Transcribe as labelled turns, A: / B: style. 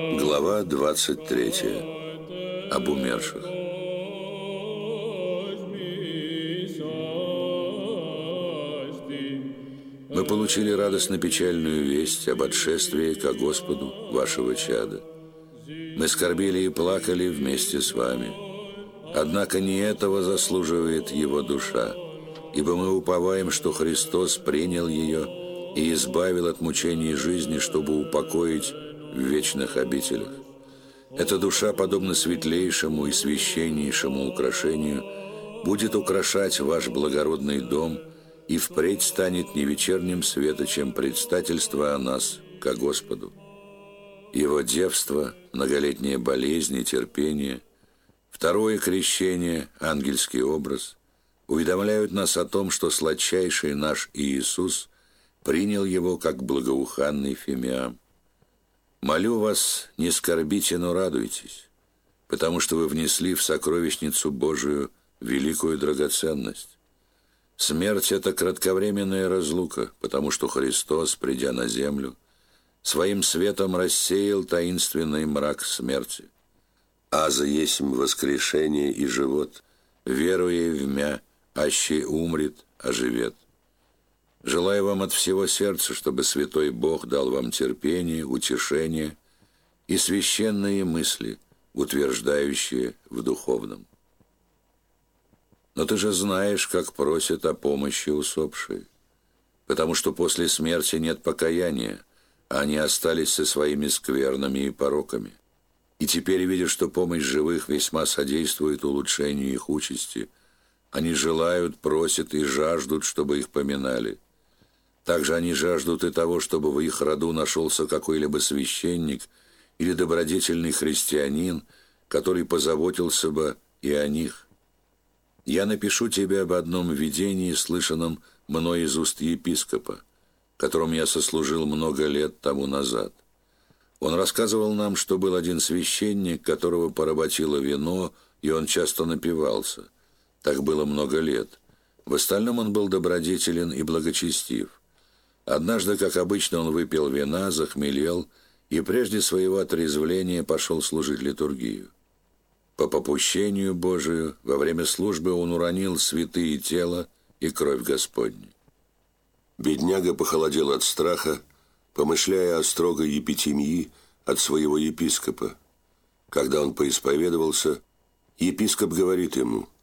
A: Глава 23. Об умерших. Мы получили радостно-печальную весть об отшествии ко Господу вашего чада. Мы скорбели и плакали вместе с вами. Однако не этого заслуживает его душа, ибо мы уповаем, что Христос принял ее и избавил от мучений жизни, чтобы упокоить в вечных обителях. Эта душа, подобно светлейшему и священнейшему украшению, будет украшать ваш благородный дом и впредь станет не вечерним светочем предстательства о нас ко Господу. Его девство, многолетняя болезнь и терпение, второе крещение, ангельский образ, уведомляют нас о том, что сладчайший наш Иисус принял его как благоуханный фимиам. Молю вас, не скорбите, но радуйтесь, потому что вы внесли в сокровищницу Божию великую драгоценность. Смерть – это кратковременная разлука, потому что Христос, придя на землю, своим светом рассеял таинственный мрак смерти. Аза есмь воскрешение и живот, веруя в мя, аще умрет, оживет. Желаю вам от всего сердца, чтобы Святой Бог дал вам терпение, утешение и священные мысли, утверждающие в духовном. Но ты же знаешь, как просят о помощи усопшие, потому что после смерти нет покаяния, а они остались со своими сквернами и пороками. И теперь, видя, что помощь живых весьма содействует улучшению их участи, они желают, просят и жаждут, чтобы их поминали. Также они жаждут и того, чтобы в их роду нашелся какой-либо священник или добродетельный христианин, который позаботился бы и о них. Я напишу тебе об одном видении, слышанном мной из уст епископа, которым я сослужил много лет тому назад. Он рассказывал нам, что был один священник, которого поработило вино, и он часто напивался. Так было много лет. В остальном он был добродетелен и благочестив. Однажды, как обычно, он выпил вина, захмелел и прежде своего отрезвления пошел служить литургию. По попущению Божию во время службы он уронил святые тела и кровь Господню. Бедняга похолодел от страха, помышляя о строгой епитимии от своего епископа. Когда он поисповедовался, епископ говорит ему: